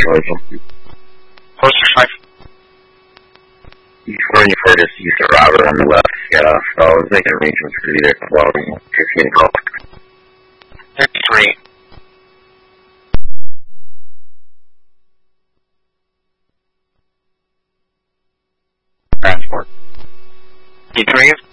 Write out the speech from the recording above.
Congratulations. Close to 5. Before you heard us use the router on the left, so I was making arrangements for you to come over and 15 call. 53. Transport. 53.